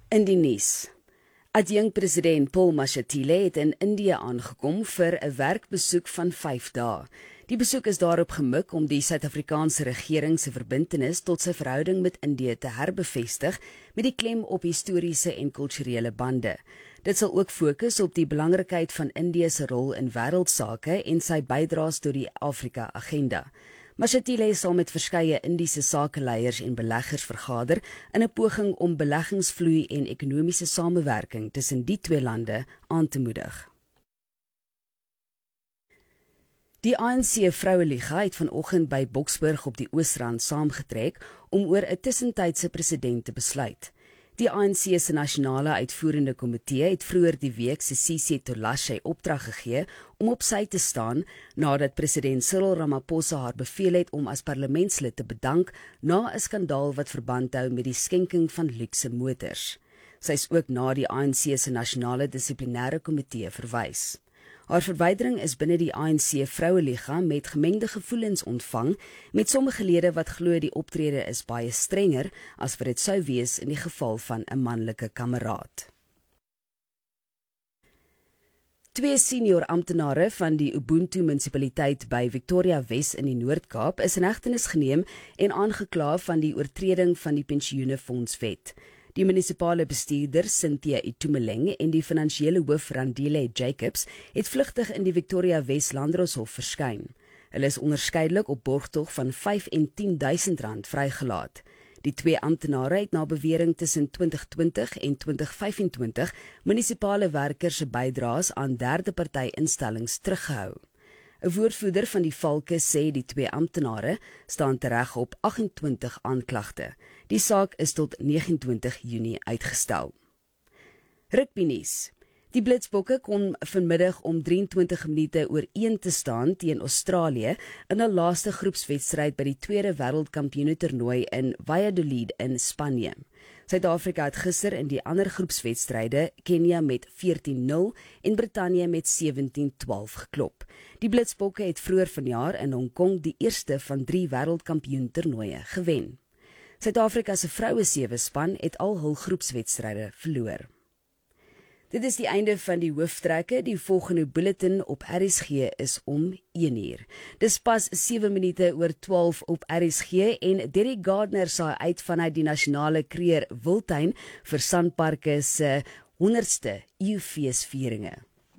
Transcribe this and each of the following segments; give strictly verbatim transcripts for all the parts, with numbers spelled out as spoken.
In die nuus. Adjunkt-president Paul Mashatile het in Indië aangekom vir 'n werkbesoek van vyf dae. Die besoek is daarop gemik om die Suid-Afrikaanse regering se verbintenis tot sy verhouding met Indië te herbevestig met die klem op historiese en kulturele bande. Dit sal ook fokus op die belangrikheid van Indië se rol in wêreldsake en sy bydraes tot die Afrika-agenda. Mashatile sal met verskeie Indiese sakeleiers en beleggers vergader in 'n poging om beleggingsvloei en ekonomiese samewerking tussen die twee lande aan te moedig. Die A N C Vroueliga het vanoggend by Boksburg op die Oosrand saamgetrek om oor 'n tussentydse president te besluit. Die A N C se nasionale uitvoerende komitee het vroeër die week Sisisi Tolashe opdrag gegee om op sy te staan nadat president Cyril Ramaphosa haar beveel het om as parlementslid te bedank na 'n skandaal wat verband hou met die skenking van luukse motors. Sy is ook na die A N C se nasionale dissiplinêre komitee verwys. Haar verwydering is binne die A N C Vroueliga met gemengde gevoelens ontvang, met sommige lede wat glo die optrede is baie strenger as wat dit sou wees in die geval van 'n manlike kameraad. Twee senior amptenare van die Ubuntu munisipaliteit by Victoria Wes in die Noord-Kaap is in hegtenis geneem en aangekla van die oortreding van die pensioenfondswet. Die munisipale bestuurder Cynthia Itumeleng en die finansiële hoof Randile Jacobs het vlugtig in die Victoria Wes Landdroshof verskyn. Hulle is onderskeidelik op borgtog van vyf en tien duisend rand vrygelaat. Die twee amptenare het na bewering tussen twintig twintig en twintig vyf en twintig munisipale werkers se bydraes aan derde party instellings teruggehou. 'n Woordvoerder van die Valke sê die twee amptenare staan tereg op agt en twintig aanklagte. Die saak is tot nege en twintig Junie uitgestel. Rugbynuus. Die Blitsbokke kon vanmiddag om drie en twintig minute oor een te staan teen Australië in 'n laaste groepswedstryd by die tweede wêreldkampioenetoernooi in Valladolid in Spanje. Suid-Afrika het gister in die ander groepswedstryde Kenia met veertien nul en Brittanje met sewentien twaalf geklop. Die Blitsbokke het vroeër vanjaar in Hong Kong die eerste van drie wêreldkampioentoernooie gewen. Suid-Afrika se vroue sewe span het al hul groepswedstryde verloor. Dit is die einde van die hooftrekke. Die volgende bulletin op R S G is om een uur. Dis pas sewe minute oor twaalf op R S G en Derek Gardner saai uit vanuit die nasionale kreer Wildtuin vir Sanparks se honderdste eeufeesvieringe.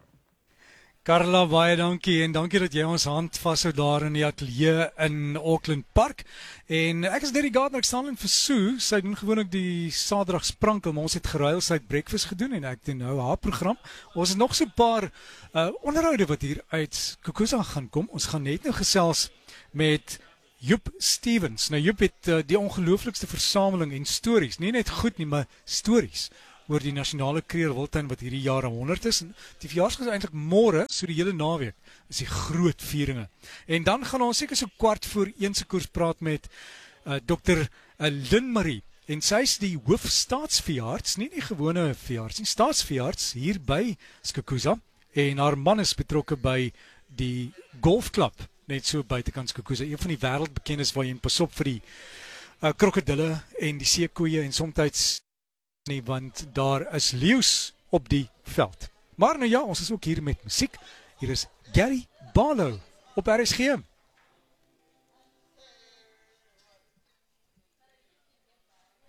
Carla, baie dankie en dankie dat jy ons hand vashou daar in die ateljee in Auckland Park. En ek is Derek Gardner, ek staan in vir Sue. Sy doen gewoonlik die Saterdag sprankel, maar ons het geruil, sy het breakfast gedoen en ek doen nou haar program. Ons het nog so 'n paar uh, onderhoude wat hier uit Kokuza gaan kom. Ons gaan net nou gesels met Joep Stevens. Nou Joep het uh, die ongelooflikste versameling en stories, nie net goed nie, maar stories oor die nasionale kreer Wildtuin wat hierdie jaar honderd is. En die verjaarsdag is eintlik môre, so die hele naweek is die groot vieringe. En dan gaan ons seker so kwart voor een se koers praat met uh, dokter uh, Lynn Marie. En sy is die hoof staatsveearts, nie die gewone veearts nie, staatsveearts hier by Skukuza. En haar man is betrokke by die golfklub, net so buitekant Skukuza. Een van die wêreldbekendes waar jy pas op vir die uh, krokodille en die seekoeie en soms nie, want daar is leeu's op die veld. Maar nou ja, ons is ook hier met musiek. Hier is Gary Barlow op R S G.